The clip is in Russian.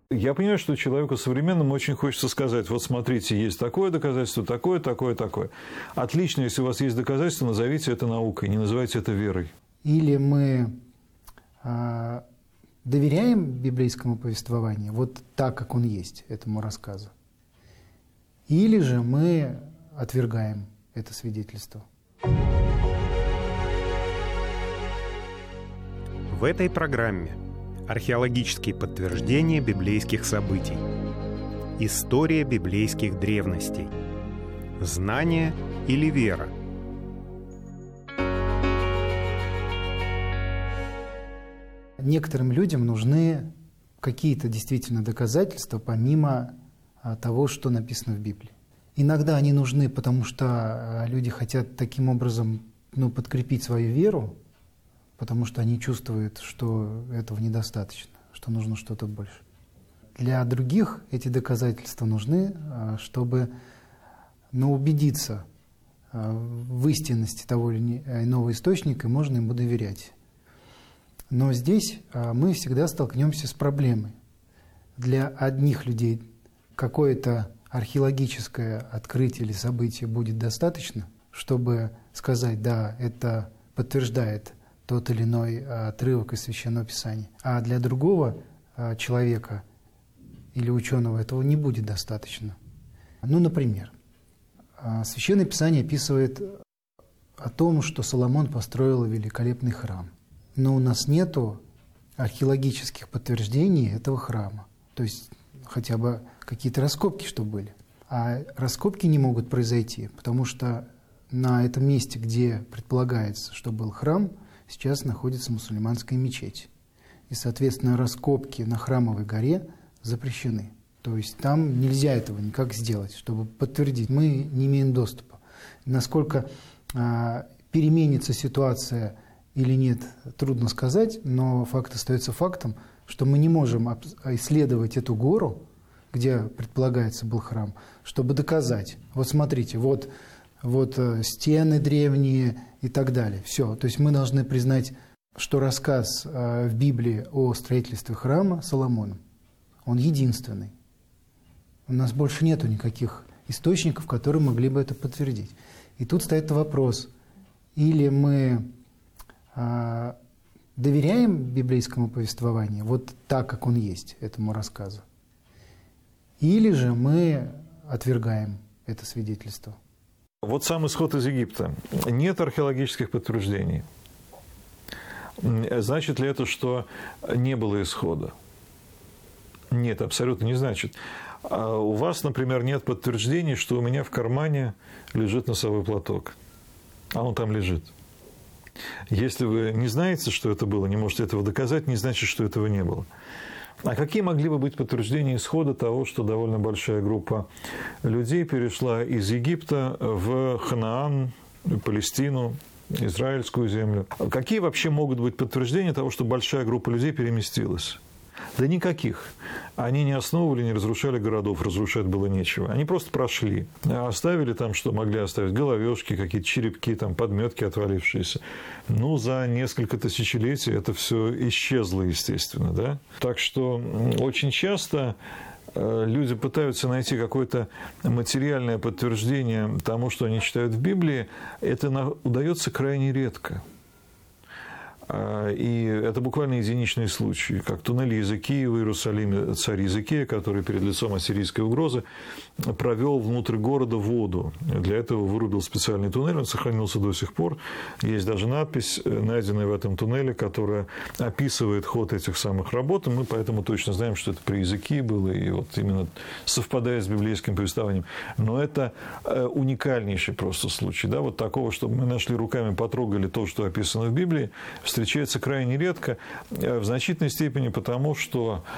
Я понимаю, что человеку современному очень хочется сказать: вот смотрите, есть такое доказательство, такое, такое, такое. Отлично, если у вас есть доказательства, назовите это наукой, не называйте это верой. Или мы доверяем библейскому повествованию вот так, как он есть, этому рассказу, или же мы отвергаем это свидетельство. В этой программе археологические подтверждения библейских событий, история библейских древностей, знание или вера. Некоторым людям нужны какие-то действительно доказательства, помимо того, что написано в Библии. Иногда они нужны, потому что люди хотят таким образом подкрепить свою веру, потому что они чувствуют, что этого недостаточно, что нужно что-то больше. Для других эти доказательства нужны, чтобы убедиться в истинности того или иного источника, и можно ему доверять. Но здесь мы всегда столкнемся с проблемой. Для одних людей какое-то археологическое открытие или событие будет достаточно, чтобы сказать: да, это подтверждает тот или иной отрывок из Священного Писания. А для другого человека или ученого этого не будет достаточно. Например, Священное Писание описывает о том, что Соломон построил великолепный храм. Но у нас нету археологических подтверждений этого храма. То есть хотя бы какие-то раскопки, что были. А раскопки не могут произойти, потому что на этом месте, где предполагается, что был храм, сейчас находится мусульманская мечеть. И, соответственно, раскопки на Храмовой горе запрещены. То есть там нельзя этого никак сделать, чтобы подтвердить. Мы не имеем доступа. Насколько переменится ситуация или нет, трудно сказать, но факт остается фактом, что мы не можем исследовать эту гору, где предполагается был храм, чтобы доказать: вот смотрите, вот стены древние и так далее. Все. То есть мы должны признать, что рассказ в Библии о строительстве храма Соломоном, он единственный. У нас больше нету никаких источников, которые могли бы это подтвердить. И тут стоит вопрос: или мы доверяем библейскому повествованию вот так, как он есть, этому рассказу, или же мы отвергаем это свидетельство. Вот сам исход из Египта. Нет археологических подтверждений. Значит ли это, что не было исхода? Нет, абсолютно не значит. У вас, например, нет подтверждений, что у меня в кармане лежит носовой платок, а он там лежит. Если вы не знаете, что это было, не можете этого доказать, не значит, что этого не было. А какие могли бы быть подтверждения исхода того, что довольно большая группа людей перешла из Египта в Ханаан, Палестину, израильскую землю? Какие вообще могут быть подтверждения того, что большая группа людей переместилась? Да никаких. Они не основывали, не разрушали городов, разрушать было нечего. Они просто прошли. Оставили там, что могли оставить: головешки, какие-то черепки, там, подметки отвалившиеся. За несколько тысячелетий это все исчезло, естественно. Да? Так что очень часто люди пытаются найти какое-то материальное подтверждение тому, что они читают в Библии. Это удается крайне редко. И это буквально единичные случаи, как туннель Иезекии в Иерусалиме, царь Иезекия, который перед лицом ассирийской угрозы провел внутрь города воду. Для этого вырубил специальный туннель, он сохранился до сих пор. Есть даже надпись, найденная в этом туннеле, которая описывает ход этих самых работ. И мы поэтому точно знаем, что это при Иезекии было, и вот именно совпадает с библейским повествованием. Но это уникальнейший просто случай. Да? Вот такого, чтобы мы нашли руками, потрогали то, что описано в Библии, встречается крайне редко, в значительной степени потому, что